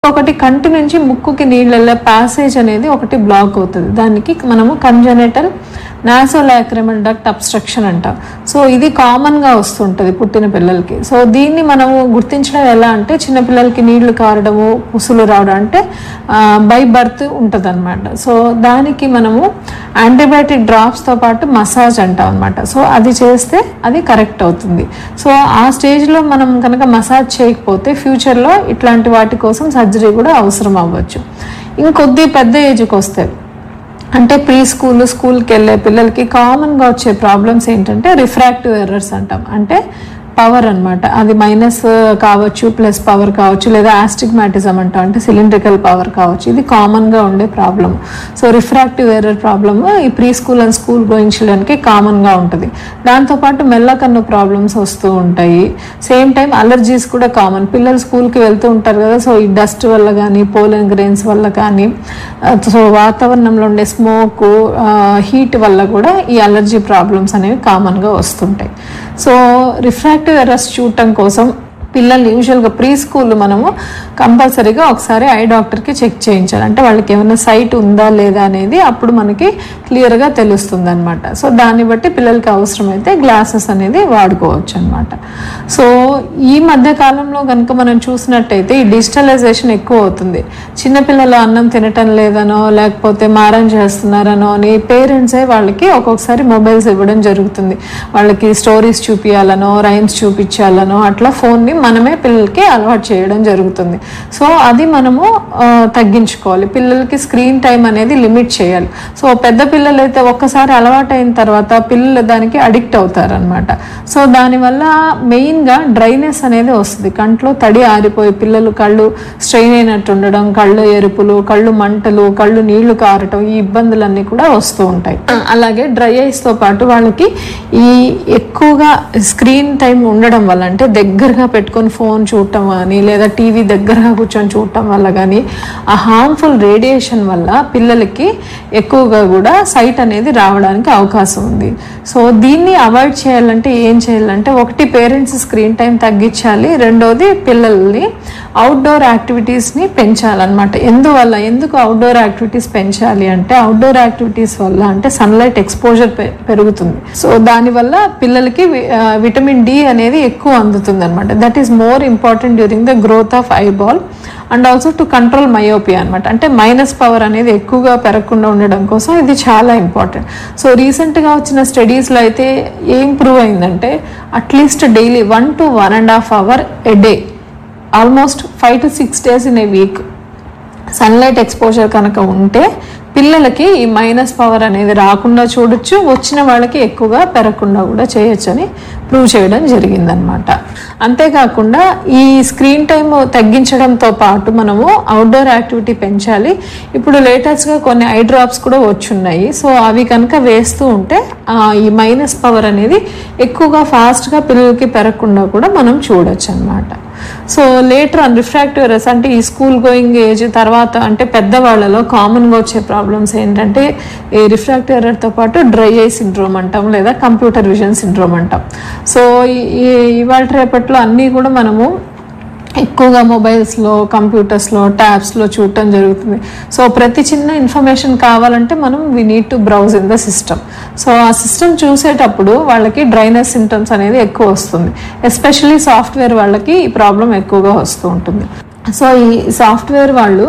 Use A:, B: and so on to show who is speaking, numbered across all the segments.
A: ఒకటి కంటి నుంచి ముక్కుకి నీళ్ళ ప్యాసేజ్ అనేది ఒకటి బ్లాక్ అవుతుంది. దానికి మనము కంజెనిటల్ నాసోలాక్రిమల్ డక్ట్ అబ్స్ట్రక్షన్ అంటాం. సో ఇది కామన్గా వస్తుంటుంది పుట్టిన పిల్లలకి. సో దీన్ని మనము గుర్తించడం ఎలా అంటే, చిన్నపిల్లలకి నీళ్లు కారడము, పుసులు రావడం అంటే బై బర్త్ ఉంటుంది అనమాట. సో దానికి మనము యాంటీబయాటిక్ డ్రాప్స్తో పాటు మసాజ్ అంటాం అనమాట. సో అది చేస్తే అది కరెక్ట్ అవుతుంది. సో ఆ స్టేజ్లో మనం కనుక మసాజ్ చేయకపోతే ఫ్యూచర్లో ఇట్లాంటి వాటి కోసం సర్జరీ కూడా అవసరం అవ్వచ్చు. ఇంకొద్ది పెద్ద ఏజ్కి వస్తే అంటే ప్రీ స్కూల్కి వెళ్ళే పిల్లలకి కామన్గా వచ్చే ప్రాబ్లమ్స్ ఏంటంటే రిఫ్రాక్టివ్ ఎర్రర్స్ అంటాం. అంటే పవర్ అనమాట. అది మైనస్ కావచ్చు, ప్లస్ పవర్ కావచ్చు, లేదా ఆస్టిగ్మాటిజం అంటాం. అంటే సిలిండ్రికల్ పవర్ కావచ్చు. ఇది కామన్గా ఉండే problem. So refractive error problem ఈ pre school and school going చిల్డ్రన్కి కామన్గా ఉంటుంది. దాంతోపాటు మెల్లకన్ను ప్రాబ్లమ్స్ వస్తూ ఉంటాయి. సేమ్ టైం అలర్జీస్ కూడా కామన్. పిల్లలు స్కూల్కి వెళ్తూ ఉంటారు కదా, సో ఈ డస్ట్ వల్ల కానీ, పోలెన్ గ్రెయిన్స్ వల్ల కానీ, సో వాతావరణంలో ఉండే స్మోక్, హీట్ వల్ల కూడా ఈ అలర్జీ ప్రాబ్లమ్స్ అనేవి కామన్గా వస్తుంటాయి. సో రిఫ్రాక్టివ్ ఎర్రర్స్ చూడటం కోసం పిల్లల్ని యూజువల్గా ప్రీ స్కూల్ మనము కంపల్సరీగా ఒకసారి ఐ డాక్టర్కి చెక్ చేయించాలి. అంటే వాళ్ళకి ఏమైనా సైట్ ఉందా లేదా అనేది అప్పుడు మనకి క్లియర్గా తెలుస్తుంది అనమాట. సో దాన్ని బట్టి పిల్లలకి అవసరమైతే గ్లాసెస్ అనేది వాడుకోవచ్చు అనమాట. సో ఈ మధ్య కాలంలో కనుక మనం చూసినట్టయితే ఈ డిజిటలైజేషన్ ఎక్కువ అవుతుంది. చిన్నపిల్లలు అన్నం తినటం లేదనో, లేకపోతే మారం చేస్తున్నారనో అని పేరెంట్సే వాళ్ళకి ఒక్కొక్కసారి మొబైల్స్ ఇవ్వడం జరుగుతుంది. వాళ్ళకి స్టోరీస్ చూపించాలనో, రైమ్స్ చూపించాలనో అట్లా ఫోన్ని మనమే పిల్లలకి అలవాటు చేయడం జరుగుతుంది. సో అది మనము తగ్గించుకోవాలి. పిల్లలకి స్క్రీన్ టైం అనేది లిమిట్ చేయాలి. సో పెద్ద పిల్లలు అయితే ఒక్కసారి అలవాటు అయిన తర్వాత పిల్లలు దానికి అడిక్ట్ అవుతారనమాట. సో దానివల్ల మెయిన్గా డ్రైనెస్ అనేది వస్తుంది. కంట్లో తడి ఆరిపోయి పిల్లలు కళ్ళు స్ట్రెయిన్ అయినట్టు ఉండడం, కళ్ళు ఎరుపులు, కళ్ళు మంటలు, కళ్ళు నీళ్లు కారటం, ఈ ఇబ్బందులన్నీ కూడా వస్తూ ఉంటాయి. అలాగే డ్రై ఐస్తో పాటు వాళ్ళకి ఈ ఎక్కువగా స్క్రీన్ టైం ఉండడం వల్ల, అంటే దగ్గరగా పెట్టుకొని ఫోన్ చూడటం కానీ, లేదా టీవీ దగ్గరగా కూర్చొని చూడటం వల్ల కానీ, ఆ హార్మ్ఫుల్ రేడియేషన్ వల్ల పిల్లలకి ఎక్కువగా కూడా సైట్ అనేది రావడానికి అవకాశం ఉంది. సో దీన్ని అవాయిడ్ చేయాలంటే ఏం చేయాలంటే, ఒకటి పేరెంట్స్ స్క్రీన్ టైం తగ్గించాలి, రెండోది పిల్లల్ని అవుట్డోర్ యాక్టివిటీస్ని పెంచాలన్నమాట. ఎందుకు అవుట్డోర్ యాక్టివిటీస్ పెంచాలి అంటే, అవుట్డోర్ యాక్టివిటీస్ వల్ల అంటే సన్లైట్ ఎక్స్పోజర్ పెరుగుతుంది. సో దానివల్ల పిల్లలకి విటమిన్ డి అనేది ఎక్కువ అందుతుంది అనమాట. That is more important during the growth of eyeball and also to control myopia అనమాట. అంటే మైనస్ పవర్ అనేది ఎక్కువగా పెరగకుండా ఉండడం కోసం ఇది చాలా ఇంపార్టెంట్. సో రీసెంట్గా వచ్చిన స్టడీస్లో అయితే ఏం ప్రూవ్ అయిందంటే, at least daily 1 to 1.5 hours a day, almost 5 to 6 days in a week sunlight exposure కనుక ఉంటే పిల్లలకి ఈ మైనస్ పవర్ అనేది రాకుండా చూడొచ్చు, వచ్చిన వాళ్ళకి ఎక్కువగా పెరగకుండా కూడా చేయొచ్చు అని ప్రూవ్ చేయడం జరిగిందనమాట. అంతేకాకుండా ఈ స్క్రీన్ టైం తగ్గించడంతో పాటు మనము అవుట్డోర్ యాక్టివిటీ పెంచాలి. ఇప్పుడు లేటెస్ట్గా కొన్ని ఐ డ్రాప్స్ కూడా వచ్చున్నాయి. సో అవి కనుక వేస్తూ ఉంటే ఈ మైనస్ పవర్ అనేది ఎక్కువగా ఫాస్ట్గా పిల్లలకి పెరగకుండా కూడా మనం చూడొచ్చు అనమాట. So later on refractive errors అంటే ఈ స్కూల్ గోయింగ్ ఏజ్ తర్వాత, అంటే పెద్దవాళ్ళలో కామన్గా వచ్చే ప్రాబ్లమ్స్ ఏంటంటే, ఈ రిఫ్రాక్టివ్ ఎర్రర్తో పాటు డ్రై ఐ సిండ్రోమ్ అంటాం, లేదా కంప్యూటర్ విజన్ సిండ్రోమ్ అంటాం. సో ఇవాళ రేపట్లో అన్నీ కూడా మనము ఎక్కువగా మొబైల్స్లో, కంప్యూటర్స్లో, ట్యాబ్స్లో చూడటం జరుగుతుంది. సో ప్రతి చిన్న ఇన్ఫర్మేషన్ కావాలంటే మనం we need to browse in the system. So ఆ సిస్టమ్ చూసేటప్పుడు వాళ్ళకి డ్రైనెస్ సింటమ్స్ అనేది ఎక్కువ వస్తుంది. ఎస్పెషల్లీ సాఫ్ట్వేర్ వాళ్ళకి ఈ ప్రాబ్లం ఎక్కువగా వస్తూ ఉంటుంది. సో ఈ సాఫ్ట్వేర్ వాళ్ళు,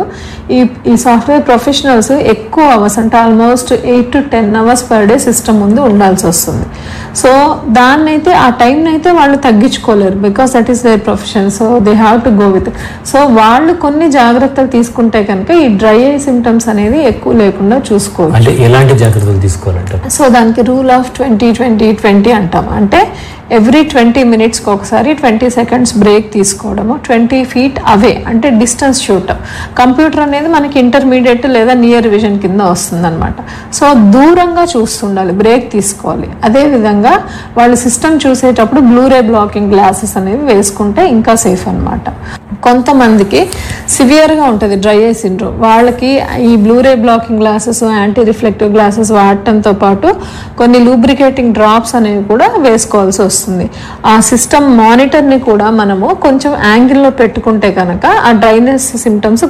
A: ఈ సాఫ్ట్వేర్ ప్రొఫెషనల్స్ ఎక్కువ అవర్స్, అంటే almost 8 to 10 hours per day system ముందు ఉండాల్సి వస్తుంది. సో దాన్నైతే ఆ టైంని అయితే వాళ్ళు తగ్గించుకోలేరు, because that is there profession. So they have to go with. So వాళ్ళు కొన్ని జాగ్రత్తలు తీసుకుంటే కనుక ఈ డ్రై ఐ సిమ్టమ్స్ అనేది ఎక్కువ లేకుండా చూసుకోవచ్చు.
B: అంటే ఎలాంటి జాగ్రత్తలు తీసుకోవాలంటే,
A: సో దానికి రూల్ ఆఫ్ 20-20-20 అంటాం. అంటే ఎవ్రీ 20 minutesకి ఒకసారి 20 seconds బ్రేక్ తీసుకోవడము, 20 feet అవే అంటే డిస్టెన్స్ చూడటం. కంప్యూటర్ అనేది మనకి ఇంటర్మీడియట్ లేదా నియర్ విజన్ కింద వస్తుంది అనమాట. సో దూరంగా చూస్తుండాలి, బ్రేక్ తీసుకోవాలి. అదేవిధంగా వాళ్ళు సిస్టమ్ చూసేటప్పుడు బ్లూరే బ్లాకింగ్ గ్లాసెస్ అనేవి వేసుకుంటే ఇంకా సేఫ్ అనమాట. కొంతమందికి సివియర్గా ఉంటుంది డ్రై ఐ సిండ్రోమ్. వాళ్ళకి ఈ Blu-ray blocking glasses, anti reflective glasses వాడటంతో పాటు కొన్ని లూబ్రికేటింగ్ డ్రాప్స్ అనేవి కూడా వేసుకోవాల్సి వస్తుంది. ఆ సిస్టమ్ మానిటర్ని కూడా మనము కొంచెం యాంగిల్లో పెట్టుకుంటే కనుక ఆ డ్రైనెస్ సిమ్టమ్స్